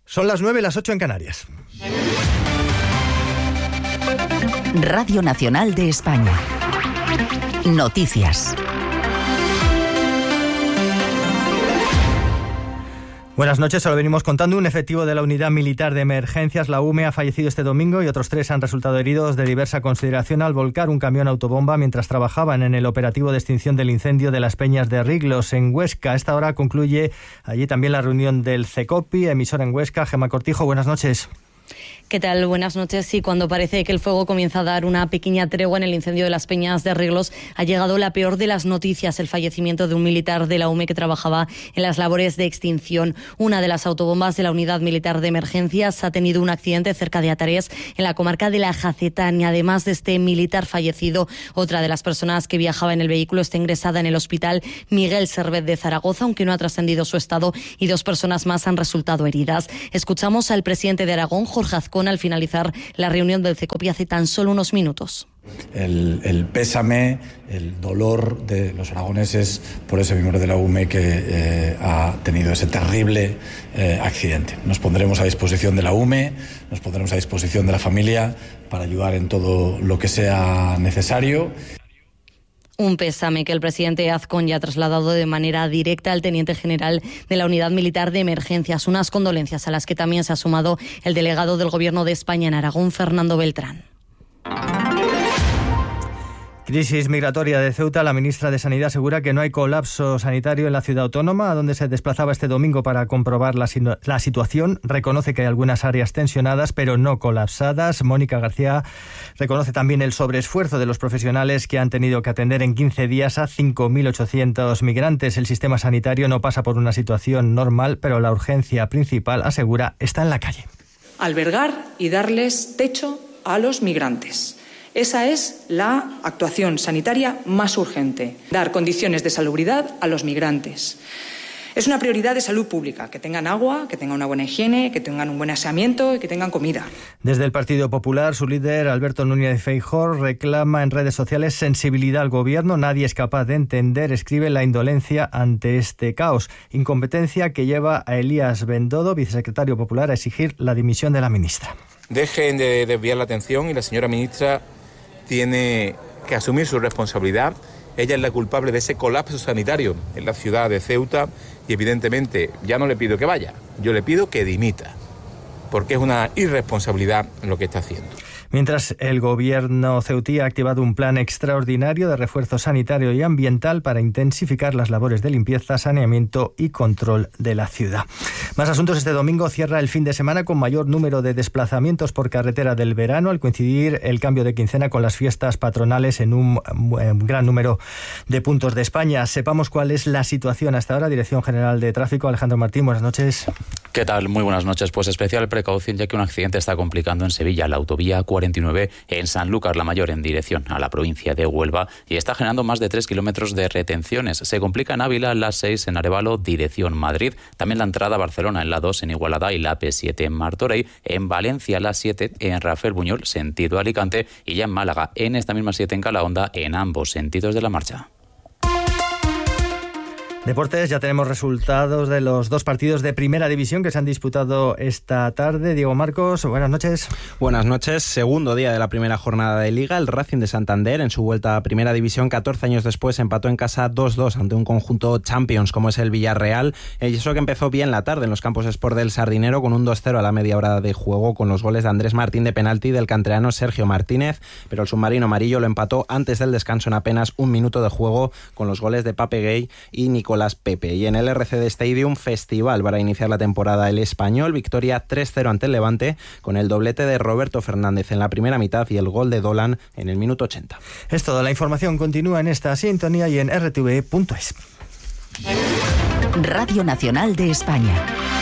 Son las 9, las 8 en Canarias. Radio Nacional de España. Noticias. Buenas noches, se lo venimos contando. Un efectivo de la Unidad Militar de Emergencias, la UME, ha fallecido este domingo y otros 3 han resultado heridos de diversa consideración al volcar un camión autobomba mientras trabajaban en el operativo de extinción del incendio de las Peñas de Riglos, en Huesca. A esta hora concluye allí también la reunión del CECOPI, emisora en Huesca. Gemma Cortijo, buenas noches. ¿Qué tal? Buenas noches. Sí, cuando parece que el fuego comienza a dar una pequeña tregua en el incendio de las Peñas de Riglos, ha llegado la peor de las noticias, el fallecimiento de un militar de la UME que trabajaba en las labores de extinción. Una de las autobombas de la Unidad Militar de Emergencias ha tenido un accidente cerca de Atarés, en la comarca de la Jacetán, y además de este militar fallecido, otra de las personas que viajaba en el vehículo está ingresada en el hospital Miguel Servet de Zaragoza, aunque no ha trascendido su estado, y 2 personas más han resultado heridas. Escuchamos al presidente de Aragón, Jorge Azcón, al finalizar la reunión del CECOPI hace tan solo unos minutos. El pésame, el dolor de los aragoneses por ese miembro de la UME que ha tenido ese terrible accidente. Nos pondremos a disposición de la UME, nos pondremos a disposición de la familia para ayudar en todo lo que sea necesario. Un pésame que el presidente Azcón ya ha trasladado de manera directa al teniente general de la Unidad Militar de Emergencias. Unas condolencias a las que también se ha sumado el delegado del Gobierno de España en Aragón, Fernando Beltrán. Crisis migratoria de Ceuta. La ministra de Sanidad asegura que no hay colapso sanitario en la ciudad autónoma, a donde se desplazaba este domingo para comprobar la situación. Reconoce que hay algunas áreas tensionadas, pero no colapsadas. Mónica García reconoce también el sobreesfuerzo de los profesionales que han tenido que atender en 15 días a 5.800 migrantes. El sistema sanitario no pasa por una situación normal, pero la urgencia principal, asegura, está en la calle. Albergar y darles techo a los migrantes. Esa es la actuación sanitaria más urgente, dar condiciones de salubridad a los migrantes. Es una prioridad de salud pública, que tengan agua, que tengan una buena higiene, que tengan un buen aseamiento y que tengan comida. Desde el Partido Popular, su líder, Alberto Núñez Feijóo, reclama en redes sociales sensibilidad al gobierno. Nadie es capaz de entender, escribe, la indolencia ante este caos. Incompetencia que lleva a Elías Bendodo, vicesecretario popular, a exigir la dimisión de la ministra. Dejen de desviar la atención y la señora ministra tiene que asumir su responsabilidad. Ella es la culpable de ese colapso sanitario en la ciudad de Ceuta y evidentemente ya no le pido que vaya, yo le pido que dimita, porque es una irresponsabilidad lo que está haciendo. Mientras, el gobierno ceutí ha activado un plan extraordinario de refuerzo sanitario y ambiental para intensificar las labores de limpieza, saneamiento y control de la ciudad. Más asuntos. Este domingo cierra el fin de semana con mayor número de desplazamientos por carretera del verano, al coincidir el cambio de quincena con las fiestas patronales en un gran número de puntos de España. Sepamos cuál es la situación hasta ahora. Dirección General de Tráfico, Alejandro Martín, buenas noches. ¿Qué tal? Muy buenas noches. Pues especial precaución, ya que un accidente está complicando en Sevilla la autovía 49 en Sanlúcar la Mayor en dirección a la provincia de Huelva y está generando más de 3 kilómetros de retenciones. Se complica en Ávila la 6 en Arévalo, dirección Madrid. También la entrada a Barcelona en la 2 en Igualada y la P7 en Martorell. En Valencia la 7 en Rafael Buñol, sentido Alicante. Y ya en Málaga, en esta misma 7 en Calahonda, en ambos sentidos de la marcha. Deportes, ya tenemos resultados de los 2 partidos de Primera División que se han disputado esta tarde. Diego Marcos, buenas noches. Buenas noches. Segundo día de la primera jornada de Liga. El Racing de Santander, en su vuelta a Primera División, 14 años después, empató en casa 2-2 ante un conjunto Champions como es el Villarreal. Y eso que empezó bien la tarde en los campos Sport del Sardinero con un 2-0 a la media hora de juego, con los goles de Andrés Martín de penalti y del canterano Sergio Martínez. Pero el submarino amarillo lo empató antes del descanso en apenas un minuto de juego, con los goles de Pape Gay y Nicolás Pepe. Y en el RCD Stadium, festival para iniciar la temporada el Español, victoria 3-0 ante el Levante, con el doblete de Roberto Fernández en la primera mitad y el gol de Dolan en el minuto 80. Es todo. La información continúa en esta sintonía y en rtv.es. Radio Nacional de España.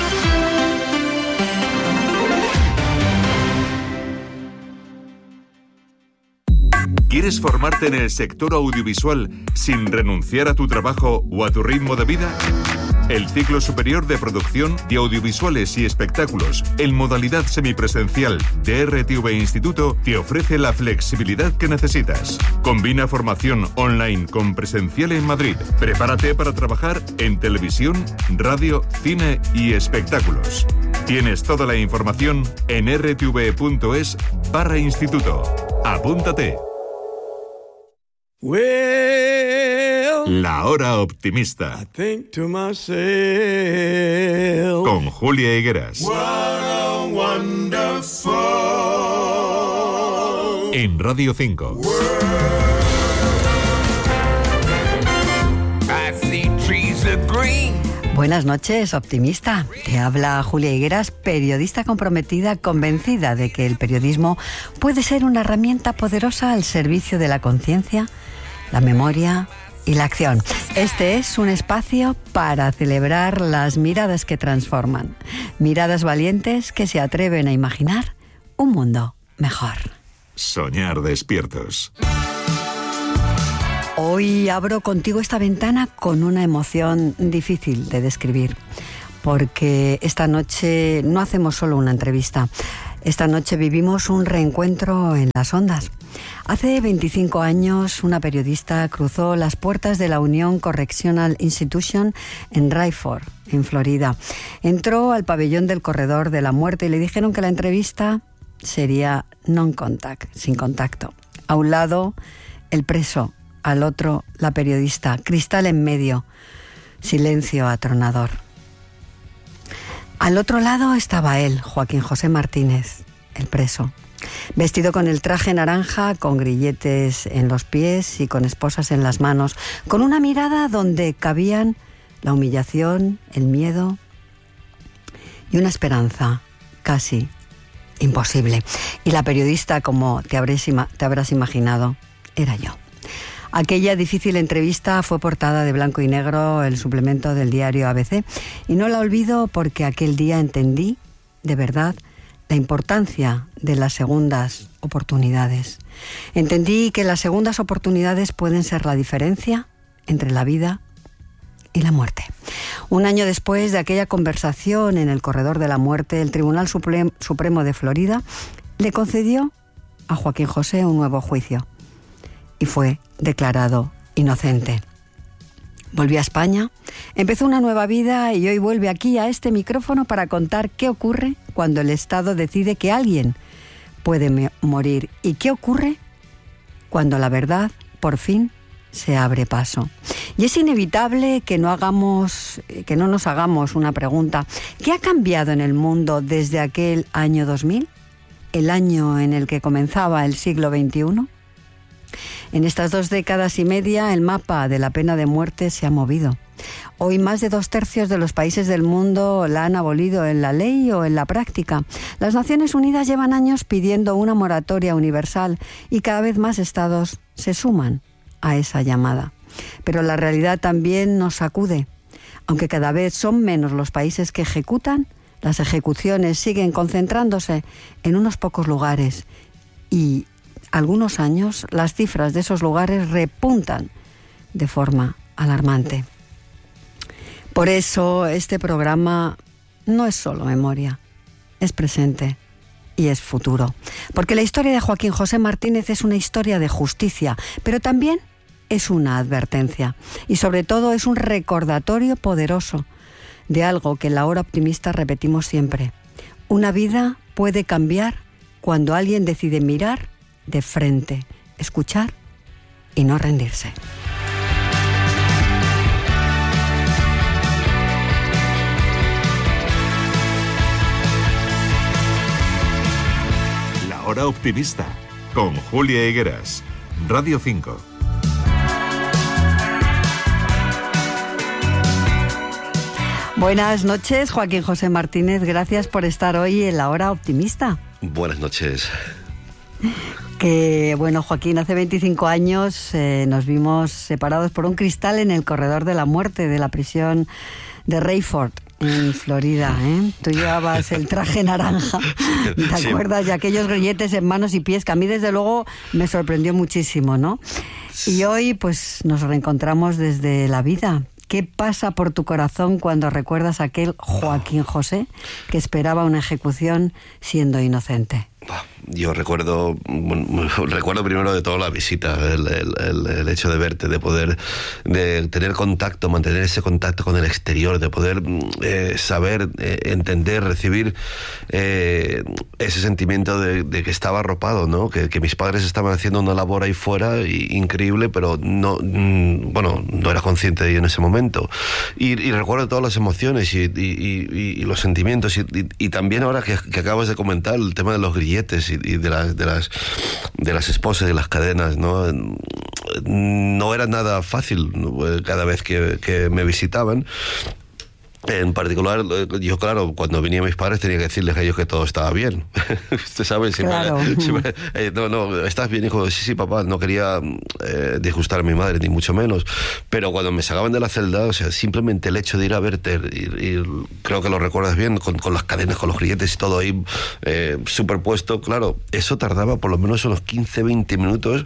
¿Quieres formarte en el sector audiovisual sin renunciar a tu trabajo o a tu ritmo de vida? El ciclo superior de producción de audiovisuales y espectáculos en modalidad semipresencial de RTV Instituto te ofrece la flexibilidad que necesitas. Combina formación online con presencial en Madrid. Prepárate para trabajar en televisión, radio, cine y espectáculos. Tienes toda la información en rtv.es/instituto. Apúntate. La hora optimista. Con Julia Higueras. En Radio 5. Buenas noches, optimista. Te habla Julia Higueras, periodista comprometida, convencida de que el periodismo puede ser una herramienta poderosa al servicio de la conciencia, la memoria y la acción. Este es un espacio para celebrar las miradas que transforman, miradas valientes que se atreven a imaginar un mundo mejor. Soñar despiertos. Hoy abro contigo esta ventana con una emoción difícil de describir, porque esta noche no hacemos solo una entrevista. Esta noche vivimos un reencuentro en las ondas. Hace 25 años, una periodista cruzó las puertas de la Union Correctional Institution en Rayford, en Florida. Entró al pabellón del Corredor de la Muerte y le dijeron que la entrevista sería non-contact, sin contacto. A un lado, el preso. Al otro, la periodista, cristal en medio, silencio atronador. Al otro lado estaba él, Joaquín José Martínez, el preso, vestido con el traje naranja, con grilletes en los pies y con esposas en las manos, con una mirada donde cabían la humillación, el miedo y una esperanza casi imposible. Y la periodista, como te habrás imaginado, era yo. Aquella difícil entrevista fue portada de blanco y negro el suplemento del diario ABC y no la olvido porque aquel día entendí, de verdad, la importancia de las segundas oportunidades. Entendí que las segundas oportunidades pueden ser la diferencia entre la vida y la muerte. Un año después de aquella conversación en el Corredor de la Muerte, el Tribunal Supremo de Florida le concedió a Joaquín José un nuevo juicio y fue declarado inocente. Volvió a España, empezó una nueva vida y hoy vuelve aquí a este micrófono para contar qué ocurre cuando el Estado decide que alguien puede morir y qué ocurre cuando la verdad, por fin, se abre paso. Y es inevitable que no nos hagamos una pregunta. ¿Qué ha cambiado en el mundo desde aquel año 2000? ¿El año en el que comenzaba el siglo XXI? En estas 2 décadas y media, el mapa de la pena de muerte se ha movido. Hoy más de 2/3 de los países del mundo la han abolido en la ley o en la práctica. Las Naciones Unidas llevan años pidiendo una moratoria universal y cada vez más estados se suman a esa llamada. Pero la realidad también nos sacude. Aunque cada vez son menos los países que ejecutan, las ejecuciones siguen concentrándose en unos pocos lugares y algunos años las cifras de esos lugares repuntan de forma alarmante. Por eso este programa no es solo memoria, es presente y es futuro. Porque la historia de Joaquín José Martínez es una historia de justicia, pero también es una advertencia y sobre todo es un recordatorio poderoso de algo que en la hora optimista repetimos siempre. Una vida puede cambiar cuando alguien decide mirar de frente, escuchar y no rendirse. La hora optimista con Julia Higueras, Radio 5. Buenas noches, Joaquín José Martínez. Gracias por estar hoy en la hora optimista. Buenas noches. Que bueno, Joaquín, hace 25 años nos vimos separados por un cristal en el Corredor de la Muerte de la prisión de Rayford, en Florida, ¿eh? Tú llevabas el traje naranja, ¿te acuerdas? Y aquellos grilletes en manos y pies, que a mí desde luego me sorprendió muchísimo, ¿no? Y hoy pues nos reencontramos desde la vida ¿Qué pasa por tu corazón cuando recuerdas a aquel Joaquín José que esperaba una ejecución siendo inocente? Yo recuerdo primero de todo la visita, el hecho de verte, de tener contacto, mantener ese contacto con el exterior, de poder saber, entender, recibir ese sentimiento de que estaba arropado, ¿no? Que mis padres estaban haciendo una labor ahí fuera increíble, pero no era consciente de ello en ese momento. Y recuerdo todas las emociones y los sentimientos y también ahora que acabas de comentar el tema de los grilletes y de las esposas y las cadenas, no era nada fácil cada vez que me visitaban. En particular, yo, claro, cuando venían mis padres tenía que decirles a ellos que todo estaba bien. Usted sabe, claro. No, ¿estás bien, hijo? Sí, papá. No quería disgustar a mi madre, ni mucho menos. Pero cuando me sacaban de la celda, o sea, simplemente el hecho de ir a verte, y creo que lo recuerdas bien, con las cadenas, con los grilletes y todo ahí superpuesto, claro, eso tardaba por lo menos unos 15-20 minutos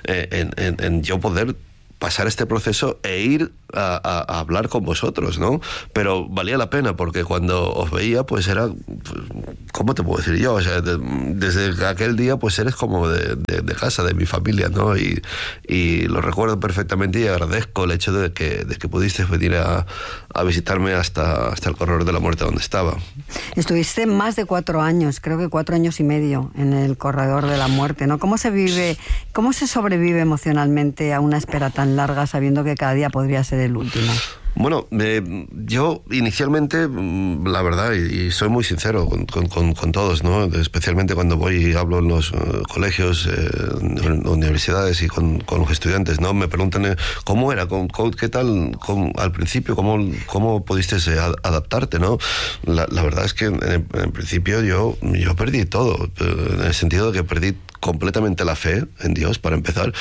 en yo poder pasar este proceso e ir a hablar con vosotros, ¿no? Pero valía la pena, porque cuando os veía, pues era, ¿cómo te puedo decir yo? O sea, desde aquel día, pues eres como de casa, de mi familia, ¿no? Y lo recuerdo perfectamente y agradezco el hecho de que pudiste venir a visitarme hasta el corredor de la muerte donde estaba. Estuviste más de 4 años, creo que 4 años y medio en el corredor de la muerte, ¿no? ¿Cómo se sobrevive emocionalmente a una espera tan larga sabiendo que cada día podría ser el último? Bueno, yo inicialmente, la verdad, y soy muy sincero con todos, ¿no? Especialmente cuando voy y hablo en los colegios, universidades y con los estudiantes, ¿no? Me preguntan cómo era, qué tal al principio, cómo pudiste adaptarte, ¿no? La verdad es que en principio yo perdí todo, en el sentido de que perdí completamente la fe en Dios, para empezar.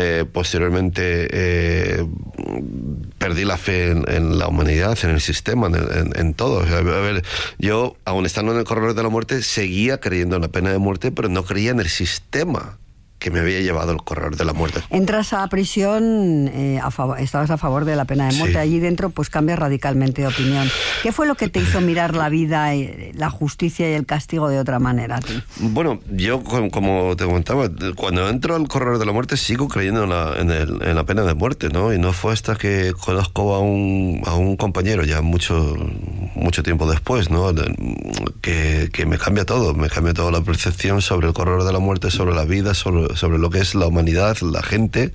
Posteriormente perdí la fe en la humanidad, en el sistema, en todo. O sea, a ver, yo, aun estando en el corredor de la muerte, seguía creyendo en la pena de muerte, pero no creía en el sistema que me había llevado al corredor de la muerte. Entras a prisión, estabas a favor de la pena de muerte. Sí. Allí dentro pues cambias radicalmente de opinión. ¿Qué fue lo que te hizo mirar la vida, la justicia y el castigo de otra manera a ti? Bueno, yo, como te comentaba, cuando entro al corredor de la muerte sigo creyendo en la pena de muerte, ¿no? Y no fue hasta que conozco a un compañero ya mucho tiempo después, ¿no? Que me cambia todo la percepción sobre el corredor de la muerte, sobre la vida, sobre lo que es la humanidad, la gente.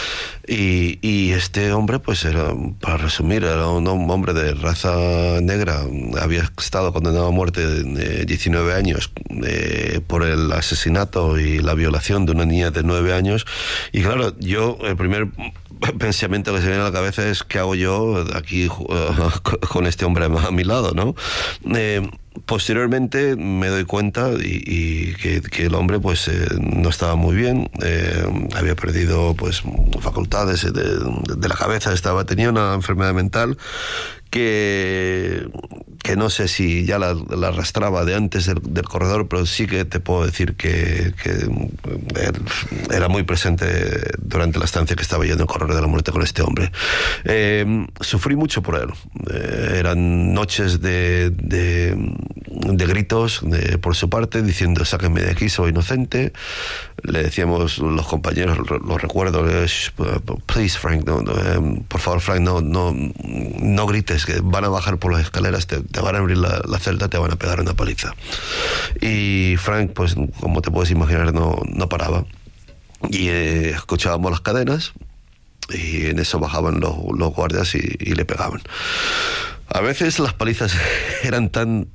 Y este hombre, pues era, para resumir, era un hombre de raza negra. Había estado condenado a muerte de 19 años por el asesinato y la violación de una niña de 9 años. Y claro, yo, el primer pensamiento que se me viene a la cabeza es: ¿qué hago yo aquí con este hombre a mi lado, no? Posteriormente me doy cuenta y que el hombre pues no estaba muy bien, había perdido pues facultades de la cabeza, tenía una enfermedad mental que no sé si ya la arrastraba de antes del corredor, pero sí que te puedo decir que era muy presente durante la estancia que estaba yo en el corredor de la muerte con este hombre. Sufrí mucho por él. Eran noches de gritos por su parte, diciendo: sáquenme de aquí, soy inocente. Le decíamos los compañeros, lo recuerdo: please, Frank, por favor, Frank, no grites, que van a bajar por las escaleras, te van a abrir la celda, te van a pegar una paliza. Y Frank, pues como te puedes imaginar, no paraba. Y escuchábamos las cadenas y en eso bajaban los guardias y le pegaban. A veces las palizas eran tan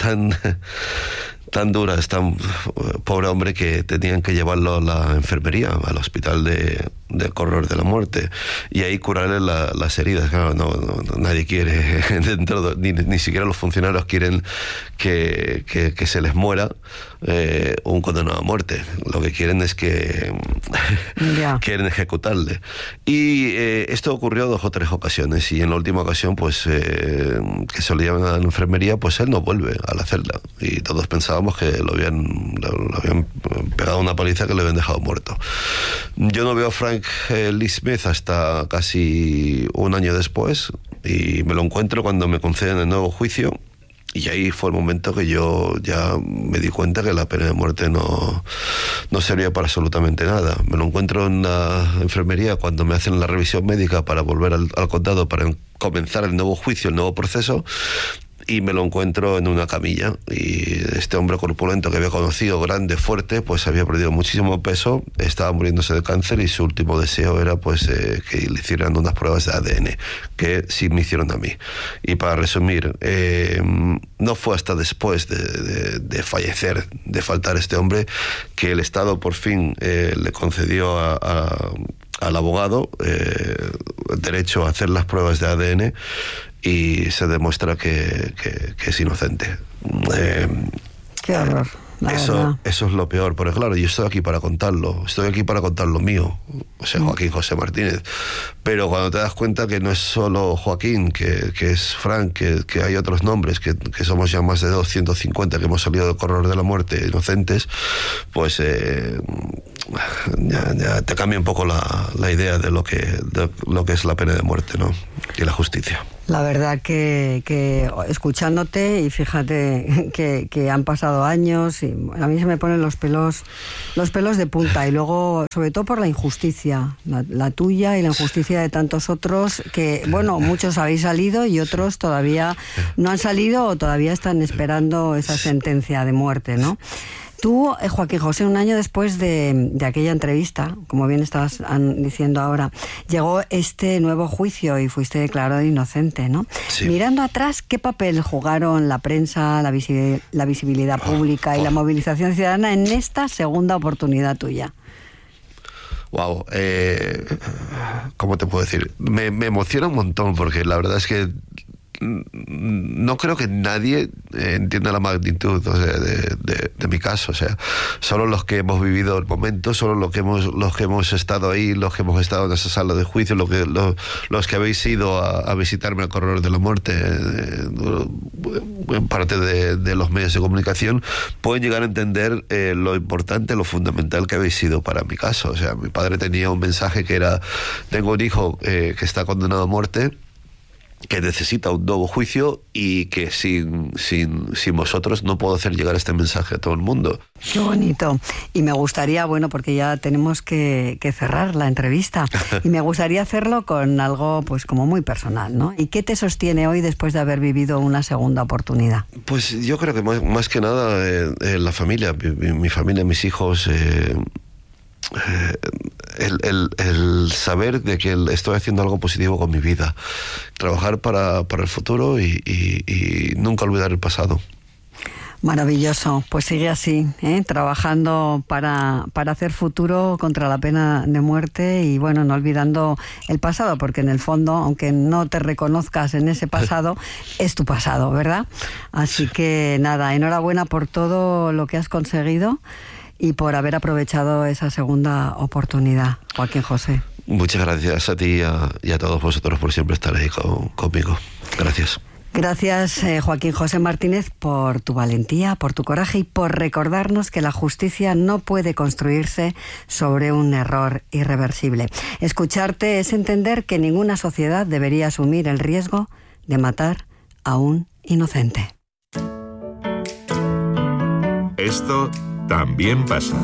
duras, pobre hombre, que tenían que llevarlo a la enfermería, al hospital del corredor de la muerte, y ahí curarle las heridas. Claro, no, nadie quiere, ni siquiera los funcionarios quieren que se les muera un condenado a muerte. Lo que quieren es que quieren ejecutarle. Y esto ocurrió 2 o 3 ocasiones, y en la última ocasión, pues que se lo llevan a la enfermería, pues él no vuelve a la celda, y todos pensábamos que lo habían pegado una paliza, que le habían dejado muerto. Yo no veo a Frank Lee Smith hasta casi un año después, y me lo encuentro cuando me conceden el nuevo juicio. Y ahí fue el momento que yo ya me di cuenta que la pena de muerte no servía para absolutamente nada. Me lo encuentro en la enfermería cuando me hacen la revisión médica para volver al condado para comenzar el nuevo juicio, el nuevo proceso, y me lo encuentro en una camilla. Y este hombre corpulento que había conocido, grande, fuerte, pues había perdido muchísimo peso, estaba muriéndose de cáncer y su último deseo era pues que le hicieran unas pruebas de ADN, que sí me hicieron a mí. Y para resumir, no fue hasta después de fallecer, de faltar este hombre, que el Estado por fin le concedió al abogado derecho a hacer las pruebas de ADN, y se demuestra que es inocente. Qué horror. Eso es lo peor, porque claro, yo estoy aquí para contarlo mío, o sea, Joaquín José Martínez, pero cuando te das cuenta que no es solo Joaquín, que es Frank, que hay otros nombres, que somos ya más de 250 que hemos salido del corredor de la muerte inocentes, pues ya te cambia un poco la idea de lo que es la pena de muerte, ¿no? Y la justicia. La verdad que escuchándote, y fíjate que han pasado años, y a mí se me ponen los pelos de punta, y luego sobre todo por la injusticia, la tuya y la injusticia de tantos otros, que bueno, muchos habéis salido y otros todavía no han salido o todavía están esperando esa sentencia de muerte, ¿no? Tú, Joaquín José, un año después de aquella entrevista, como bien estabas diciendo ahora, llegó este nuevo juicio y fuiste declarado inocente, ¿no? Sí. Mirando atrás, ¿qué papel jugaron la prensa, la visibilidad pública y la movilización ciudadana en esta segunda oportunidad tuya? Wow, ¿cómo te puedo decir? Me emociona un montón, porque la verdad es que no creo que nadie entienda la magnitud, o sea, de mi caso. O sea, solo los que hemos vivido el momento, solo los que hemos estado ahí, los que hemos estado en esa sala de juicio, los que habéis ido a visitarme al corredor de la muerte, en parte de los medios de comunicación, pueden llegar a entender lo importante, lo fundamental que habéis sido para mi caso. O sea, mi padre tenía un mensaje que era: tengo un hijo que está condenado a muerte, que necesita un nuevo juicio, y que sin vosotros no puedo hacer llegar este mensaje a todo el mundo. Qué bonito. Y me gustaría, bueno, porque ya tenemos que cerrar la entrevista, y me gustaría hacerlo con algo pues como muy personal, ¿no? ¿Y qué te sostiene hoy después de haber vivido una segunda oportunidad? Pues yo creo que más que nada la familia, mi familia, mis hijos. El saber de que estoy haciendo algo positivo con mi vida, trabajar para el futuro y nunca olvidar el pasado. Maravilloso, pues sigue así, trabajando para hacer futuro contra la pena de muerte, y bueno, no olvidando el pasado, porque en el fondo, aunque no te reconozcas en ese pasado, es tu pasado, ¿verdad? Así que nada, enhorabuena por todo lo que has conseguido y por haber aprovechado esa segunda oportunidad, Joaquín José. Muchas gracias a ti y a todos vosotros por siempre estar ahí conmigo. Gracias. Gracias, Joaquín José Martínez, por tu valentía, por tu coraje y por recordarnos que la justicia no puede construirse sobre un error irreversible. Escucharte es entender que ninguna sociedad debería asumir el riesgo de matar a un inocente. Esto también pasa.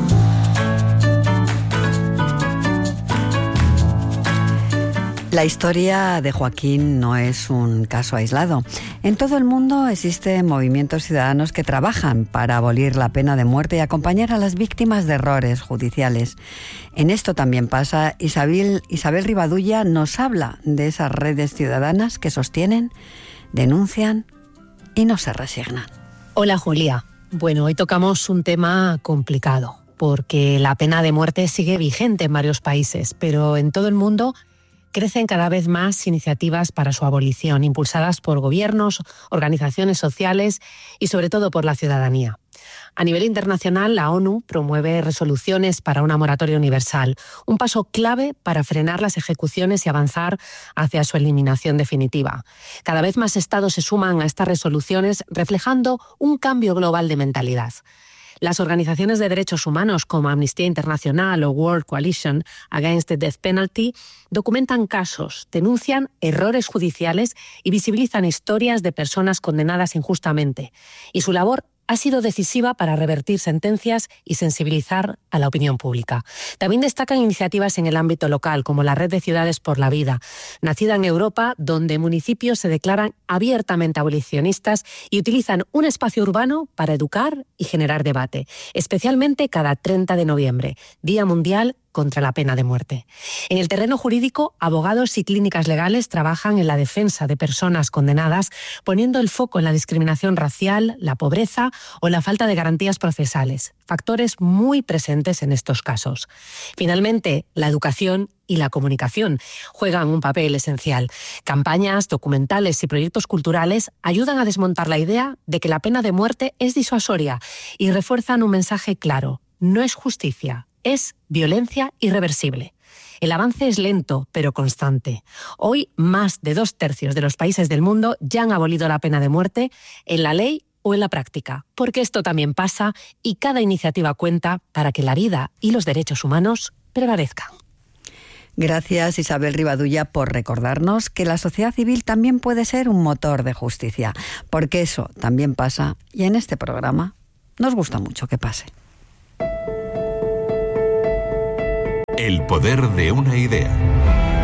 La historia de Joaquín no es un caso aislado. En todo el mundo existen movimientos ciudadanos que trabajan para abolir la pena de muerte y acompañar a las víctimas de errores judiciales. En esto también pasa. Isabel Rivadulla nos habla de esas redes ciudadanas que sostienen, denuncian y no se resignan. Hola, Julia. Bueno, hoy tocamos un tema complicado, porque la pena de muerte sigue vigente en varios países, pero en todo el mundo crecen cada vez más iniciativas para su abolición, impulsadas por gobiernos, organizaciones sociales y sobre todo por la ciudadanía. A nivel internacional, la ONU promueve resoluciones para una moratoria universal, un paso clave para frenar las ejecuciones y avanzar hacia su eliminación definitiva. Cada vez más estados se suman a estas resoluciones, reflejando un cambio global de mentalidad. Las organizaciones de derechos humanos como Amnistía Internacional o World Coalition Against the Death Penalty documentan casos, denuncian errores judiciales y visibilizan historias de personas condenadas injustamente. Y su labor ha sido decisiva para revertir sentencias y sensibilizar a la opinión pública. También destacan iniciativas en el ámbito local, como la Red de Ciudades por la Vida, nacida en Europa, donde municipios se declaran abiertamente abolicionistas y utilizan un espacio urbano para educar y generar debate, especialmente cada 30 de noviembre, Día Mundial contra la pena de muerte. En el terreno jurídico, abogados y clínicas legales trabajan en la defensa de personas condenadas, poniendo el foco en la discriminación racial, la pobreza o la falta de garantías procesales, factores muy presentes en estos casos. Finalmente, la educación y la comunicación juegan un papel esencial. Campañas, documentales y proyectos culturales ayudan a desmontar la idea de que la pena de muerte es disuasoria y refuerzan un mensaje claro: no es justicia, es violencia irreversible. El avance es lento, pero constante. Hoy, más de 2/3 de los países del mundo ya han abolido la pena de muerte en la ley o en la práctica, porque esto también pasa y cada iniciativa cuenta para que la vida y los derechos humanos prevalezcan. Gracias, Isabel Rivadulla, por recordarnos que la sociedad civil también puede ser un motor de justicia, porque eso también pasa y en este programa nos gusta mucho que pase. El poder de una idea.